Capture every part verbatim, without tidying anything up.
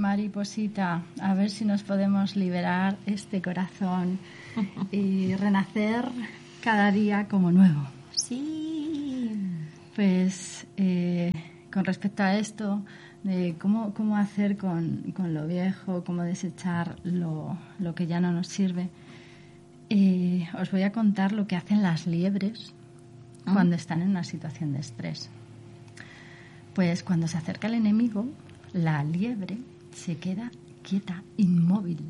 mariposita, a ver si nos podemos liberar este corazón y renacer cada día como nuevo. Sí. Pues eh, con respecto a esto, de cómo, cómo hacer con, con lo viejo, cómo desechar lo, lo que ya no nos sirve, eh, os voy a contar lo que hacen las liebres ¿Ah? cuando están en una situación de estrés. Pues cuando se acerca el enemigo, la liebre se queda quieta, inmóvil.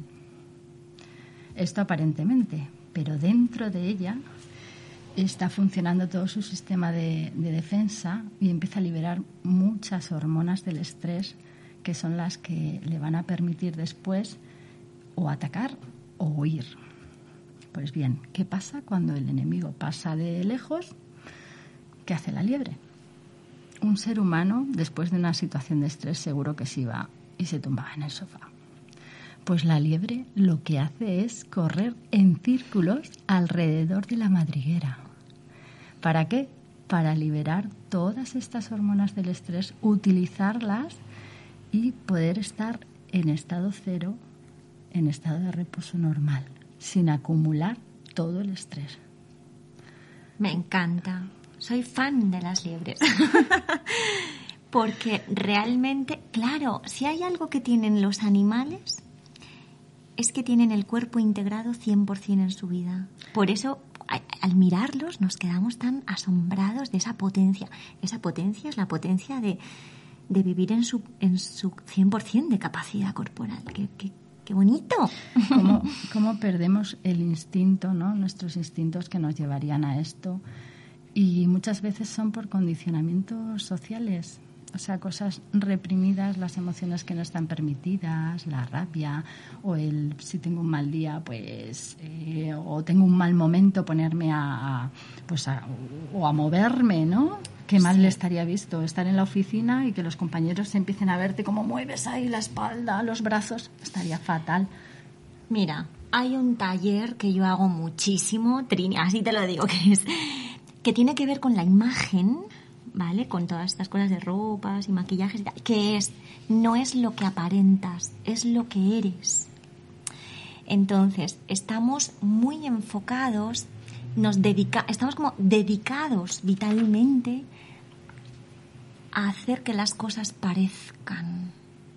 Esto aparentemente, pero dentro de ella está funcionando todo su sistema de, de defensa y empieza a liberar muchas hormonas del estrés que son las que le van a permitir después o atacar o huir. Pues bien, ¿qué pasa cuando el enemigo pasa de lejos? ¿Qué hace la liebre? Un ser humano, después de una situación de estrés, seguro que se iba y se tumbaba en el sofá. Pues la liebre lo que hace es correr en círculos alrededor de la madriguera. ¿Para qué? Para liberar todas estas hormonas del estrés, utilizarlas y poder estar en estado cero, en estado de reposo normal, sin acumular todo el estrés. Me encanta. Soy fan de las liebres. Porque realmente, claro, si hay algo que tienen los animales, es que tienen el cuerpo integrado cien por ciento en su vida. Por eso, al mirarlos, nos quedamos tan asombrados de esa potencia. Esa potencia es la potencia de, de vivir en su, en su cien por ciento de capacidad corporal. ¡Qué, qué, qué bonito! ¿Cómo, cómo perdemos el instinto, ¿no? Nuestros instintos que nos llevarían a esto? Y muchas veces son por condicionamientos sociales, o sea, cosas reprimidas, las emociones que no están permitidas, la rabia o el si tengo un mal día, pues, eh, o tengo un mal momento, ponerme a, a pues, a, o a moverme, ¿no? Qué mal sí. le estaría visto estar en la oficina y que los compañeros se empiecen a verte cómo mueves ahí la espalda, los brazos, estaría fatal. Mira, hay un taller que yo hago muchísimo, Trini, así te lo digo, que es que tiene que ver con la imagen, ¿vale? Con todas estas cosas de ropas y maquillajes y tal, que es, no es lo que aparentas, es lo que eres. Entonces, estamos muy enfocados, nos dedica, estamos como dedicados vitalmente a hacer que las cosas parezcan.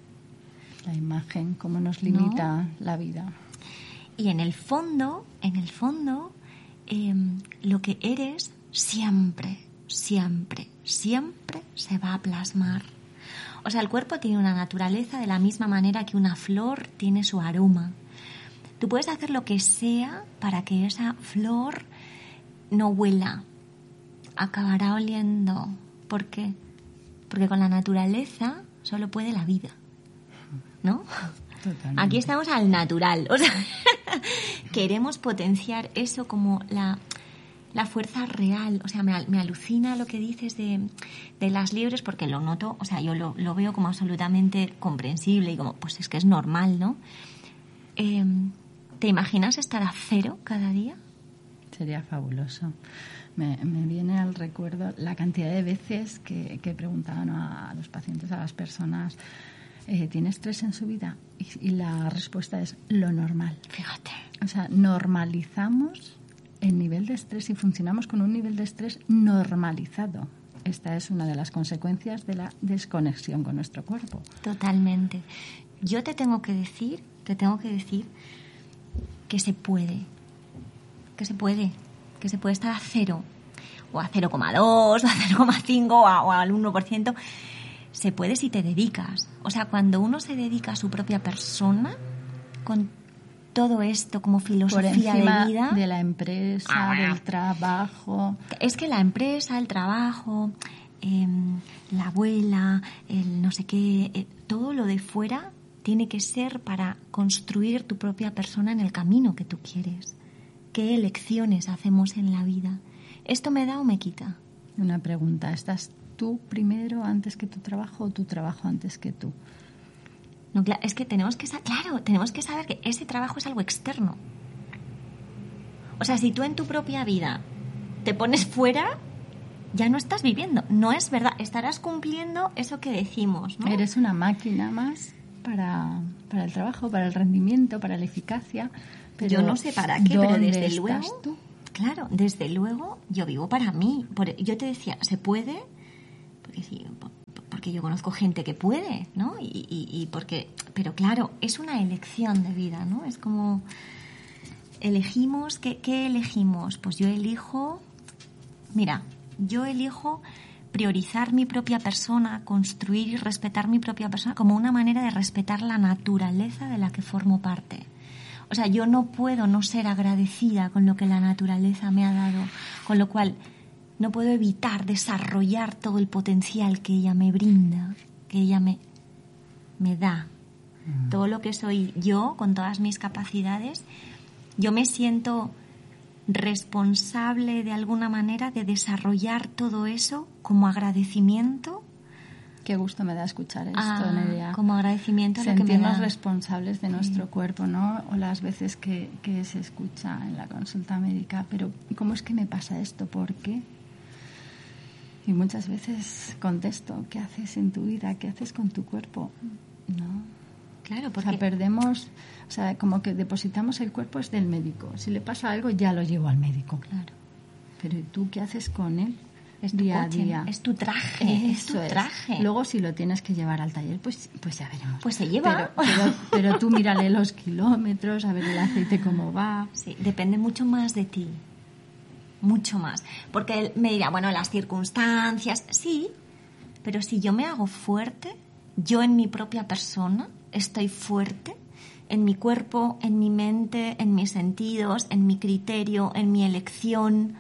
La imagen, cómo nos limita, ¿no?, la vida. Y en el fondo, en el fondo, eh, lo que eres siempre, siempre, siempre se va a plasmar. O sea, el cuerpo tiene una naturaleza de la misma manera que una flor tiene su aroma. Tú puedes hacer lo que sea para que esa flor no huela. Acabará oliendo. ¿Por qué? Porque con la naturaleza solo puede la vida, ¿no? Totalmente. Aquí estamos al natural. O sea, queremos potenciar eso como la... la fuerza real. O sea, me, me alucina lo que dices de, de las liebres, porque lo noto, o sea, yo lo, lo veo como absolutamente comprensible y como, pues es que es normal, ¿no? Eh, ¿Te imaginas estar a cero cada día? Sería fabuloso. Me, me viene al recuerdo la cantidad de veces que, que preguntaban a los pacientes, a las personas, eh, ¿tiene estrés en su vida? Y, y la respuesta es lo normal. Fíjate. O sea, normalizamos el nivel de estrés y funcionamos con un nivel de estrés normalizado. Esta es una de las consecuencias de la desconexión con nuestro cuerpo. Totalmente. Yo te tengo que decir, te tengo que decir que se puede, que se puede, que se puede estar a cero, o a cero coma dos, o a cero coma cinco, o, o al uno por ciento. Se puede si te dedicas. O sea, cuando uno se dedica a su propia persona, con todo esto como filosofía de vida, de la empresa, ah, del trabajo. Es que la empresa, el trabajo, eh, la abuela, el no sé qué, eh, todo lo de fuera tiene que ser para construir tu propia persona en el camino que tú quieres. ¿Qué elecciones hacemos en la vida? ¿Esto me da o me quita? Una pregunta, ¿estás tú primero antes que tu trabajo o tu trabajo antes que tú? No, claro, es que tenemos que saber, claro, tenemos que saber que ese trabajo es algo externo. O sea, si tú en tu propia vida te pones fuera, ya no estás viviendo. No es verdad, estarás cumpliendo eso que decimos, ¿no? Eres una máquina más para, para el trabajo, para el rendimiento, para la eficacia. Pero yo no sé para qué, pero desde luego, tú? Claro, desde luego yo vivo para mí. Por, yo te decía, ¿se puede? Porque sí, porque yo conozco gente que puede, ¿no? Y, y, y porque, pero claro, es una elección de vida, ¿no? Es como elegimos, ¿qué, qué elegimos? Pues yo elijo, mira, yo elijo priorizar mi propia persona, construir y respetar mi propia persona como una manera de respetar la naturaleza de la que formo parte. O sea, yo no puedo no ser agradecida con lo que la naturaleza me ha dado, con lo cual no puedo evitar desarrollar todo el potencial que ella me brinda, que ella me, me da. Mm. Todo lo que soy yo, con todas mis capacidades, yo me siento responsable de alguna manera de desarrollar todo eso como agradecimiento. Qué gusto me da escuchar esto, ah, Nerea. Como agradecimiento a lo que me da. Sentirnos responsables de nuestro sí. cuerpo, ¿no? O las veces que, que se escucha en la consulta médica, pero ¿cómo es que me pasa esto? ¿Por qué? Y muchas veces contesto, ¿qué haces en tu vida? ¿Qué haces con tu cuerpo? No. Claro, porque... O sea, perdemos, o sea, como que depositamos el cuerpo es del médico. Si le pasa algo, ya lo llevo al médico. Claro. Pero ¿y tú qué haces con él? Es tu día coche, a día. Es tu traje, Eso es tu traje. Es. Luego si lo tienes que llevar al taller, pues, pues ya veremos. Pues se lleva. Pero, pero, pero tú mírale los kilómetros, a ver el aceite cómo va. Sí, depende mucho más de ti. Mucho más. Porque él me dirá, bueno, las circunstancias, sí, pero si yo me hago fuerte, yo en mi propia persona estoy fuerte, en mi cuerpo, en mi mente, en mis sentidos, en mi criterio, en mi elección.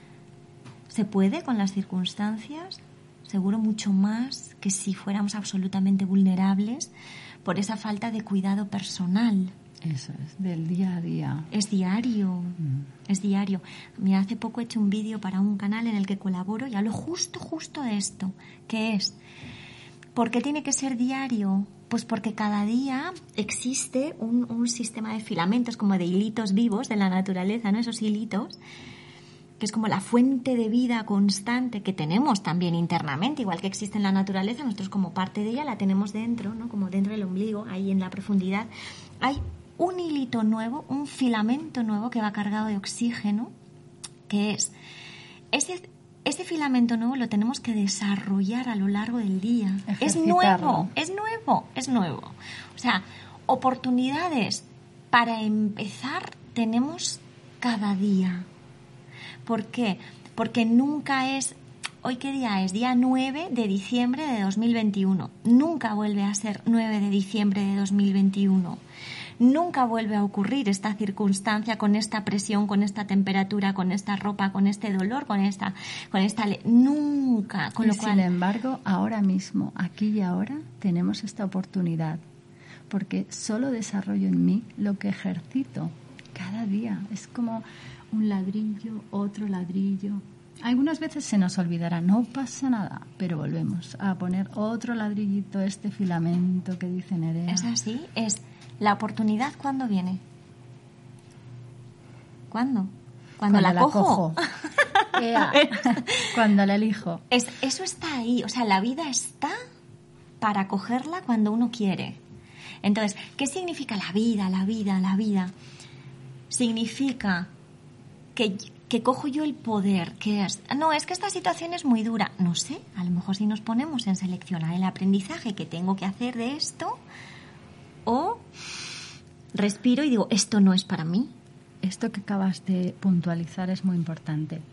¿Se puede con las circunstancias? Seguro mucho más que si fuéramos absolutamente vulnerables por esa falta de cuidado personal. Eso es, del día a día. Es diario, mm. es diario. Mira, hace poco he hecho un vídeo para un canal en el que colaboro y hablo justo, justo de esto, que es, ¿por qué tiene que ser diario? Pues porque cada día existe un, un sistema de filamentos, como de hilitos vivos de la naturaleza, ¿no? Esos hilitos, que es como la fuente de vida constante que tenemos también internamente, igual que existe en la naturaleza, nosotros como parte de ella la tenemos dentro, ¿no? Como dentro del ombligo, ahí en la profundidad. Hay un hilito nuevo, un filamento nuevo que va cargado de oxígeno, que es ese, ese filamento nuevo lo tenemos que desarrollar a lo largo del día. Es nuevo, es nuevo, es nuevo. O sea, oportunidades para empezar tenemos cada día. ¿Por qué? Porque nunca es... ¿Hoy qué día es? Día nueve de diciembre de dos mil veintiuno. Nunca vuelve a ser nueve de diciembre de dos mil veintiuno. Nunca vuelve a ocurrir esta circunstancia con esta presión, con esta temperatura, con esta ropa, con este dolor, con esta... con esta le... Nunca. Con y lo cual... sin embargo, ahora mismo, aquí y ahora, tenemos esta oportunidad. Porque solo desarrollo en mí lo que ejercito cada día. Es como... un ladrillo, otro ladrillo. Algunas veces se nos olvidará, no pasa nada, pero volvemos a poner otro ladrillito, este filamento que dice Nerea. Es así, es la oportunidad, ¿cuándo viene? ¿Cuándo? Cuando, Cuando la, la cojo. cojo. Cuando la elijo. Es, eso está ahí, o sea, la vida está para cogerla cuando uno quiere. Entonces, ¿qué significa la vida, la vida, la vida? Significa... Que, que cojo yo el poder, que es, no, es que esta situación es muy dura, no sé, a lo mejor si nos ponemos en seleccionar el aprendizaje que tengo que hacer de esto, o respiro y digo, esto no es para mí. Esto que acabas de puntualizar es muy importante.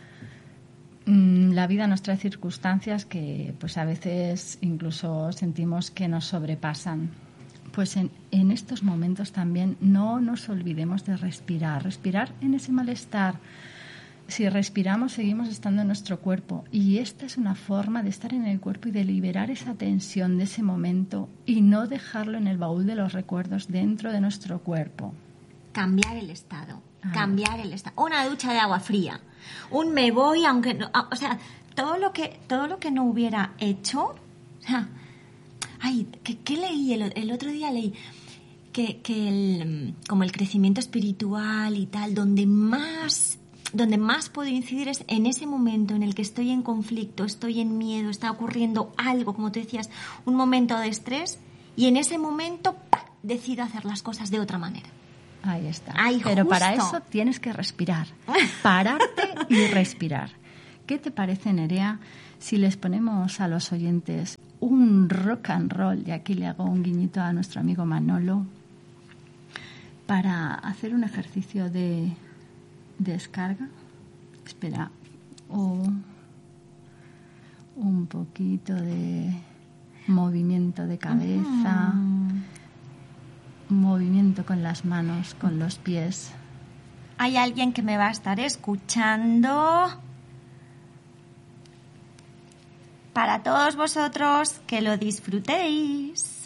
La vida nos trae circunstancias que pues a veces incluso sentimos que nos sobrepasan. Pues en, en estos momentos también no nos olvidemos de respirar, respirar en ese malestar. Si respiramos, seguimos estando en nuestro cuerpo. Y esta es una forma de estar en el cuerpo y de liberar esa tensión de ese momento y no dejarlo en el baúl de los recuerdos dentro de nuestro cuerpo. Cambiar el estado, ah. cambiar el estado. Una ducha de agua fría, un me voy, aunque no, o sea, todo lo que, todo lo que no hubiera hecho, o sea, ay, ¿qué, qué leí? El, el otro día leí que, que el, como el crecimiento espiritual y tal, donde más, donde más puedo incidir es en ese momento en el que estoy en conflicto, estoy en miedo, está ocurriendo algo, como tú decías, un momento de estrés, y en ese momento ¡pac!, decido hacer las cosas de otra manera. Ahí está. Ay, Pero justo. para eso tienes que respirar, pararte y respirar. ¿Qué te parece, Nerea, si les ponemos a los oyentes un rock and roll? Y aquí le hago un guiñito a nuestro amigo Manolo para hacer un ejercicio de descarga. Espera, o un poquito de movimiento de cabeza, uh-huh. movimiento con las manos, con los pies. Hay alguien que me va a estar escuchando. Para todos vosotros, que lo disfrutéis.